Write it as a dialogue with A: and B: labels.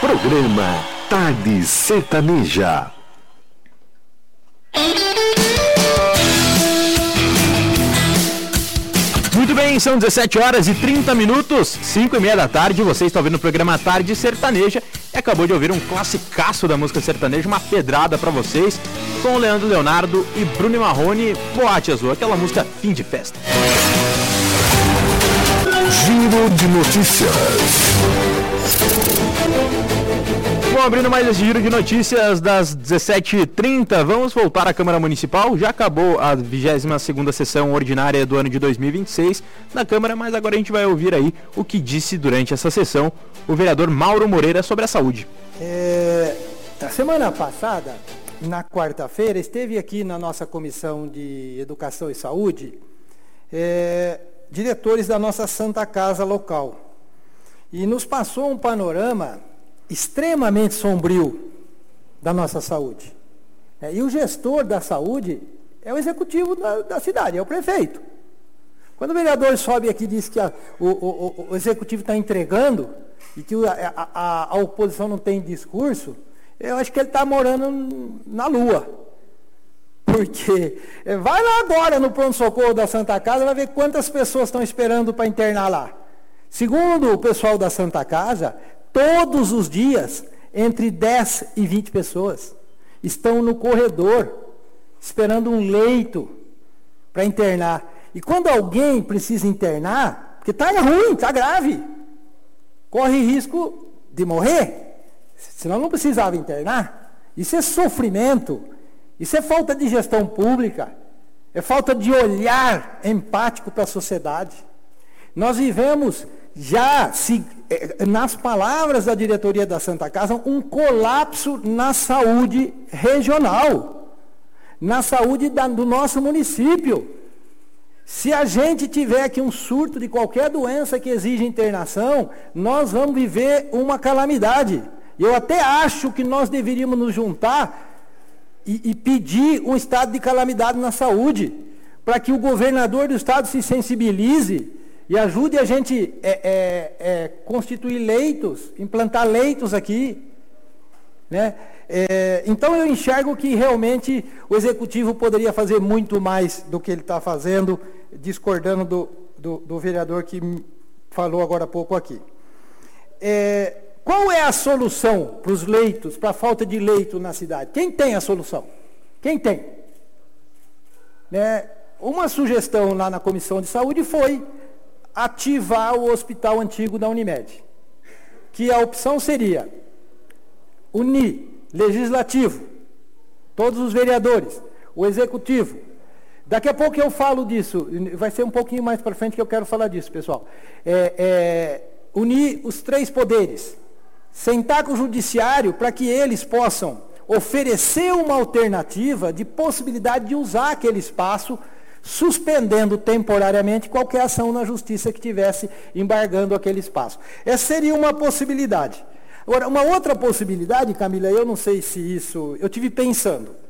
A: Programa Tarde Sertaneja.
B: Muito bem, são 17 horas e 30 minutos, 5h30 da tarde, você está ouvindo o programa Tarde Sertaneja e acabou de ouvir um classicaço da música sertaneja, uma pedrada pra vocês, com o Leandro Leonardo e Bruno Marrone, Boate Azul, aquela música fim de festa.
A: Giro de notícias.
B: Bom, abrindo mais esse giro de notícias das 17h30, vamos voltar à Câmara Municipal. Já acabou a 22ª sessão ordinária do ano de 2026 da Câmara, mas agora a gente vai ouvir aí o que disse durante essa sessão o vereador Mauro Moreira sobre a saúde.
C: Na semana passada, na quarta-feira, esteve aqui na nossa Comissão de Educação e Saúde diretores da nossa Santa Casa local e nos passou um panorama extremamente sombrio da nossa saúde. E o gestor da saúde é o executivo da cidade, é o prefeito. Quando o vereador sobe aqui e diz que o executivo está entregando e que a oposição não tem discurso, eu acho que ele está morando na lua. Porque vai lá agora no pronto-socorro da Santa Casa, vai ver quantas pessoas estão esperando para internar lá. Segundo o pessoal da Santa Casa, todos os dias, entre 10 e 20 pessoas estão no corredor, esperando um leito para internar. E quando alguém precisa internar, porque está ruim, está grave, corre risco de morrer, senão não precisava internar. Isso é sofrimento, isso é falta de gestão pública, é falta de olhar empático para a sociedade. Nós vivemos já, nas palavras da diretoria da Santa Casa, um colapso na saúde regional, na saúde do nosso município. Se a gente tiver aqui um surto de qualquer doença que exige internação, nós vamos viver uma calamidade. Eu até acho que nós deveríamos nos juntar e pedir um estado de calamidade na saúde, para que o governador do estado se sensibilize e ajude a gente constituir leitos, implantar leitos aqui, né? Então eu enxergo que realmente o executivo poderia fazer muito mais do que ele está fazendo, discordando do vereador que falou agora há pouco aqui. Qual é a solução para os leitos, para a falta de leito na cidade? Quem tem a solução? Quem tem? Uma sugestão lá na Comissão de Saúde foi ativar o hospital antigo da Unimed, que a opção seria unir legislativo, todos os vereadores, o executivo. Daqui a pouco eu falo disso, vai ser um pouquinho mais para frente que eu quero falar disso, pessoal. Unir os três poderes, sentar com o judiciário para que eles possam oferecer uma alternativa de possibilidade de usar aquele espaço, suspendendo temporariamente qualquer ação na justiça que tivesse embargando aquele espaço. Essa seria uma possibilidade. Agora, uma outra possibilidade, Camila, eu não sei se isso... Eu tive pensando.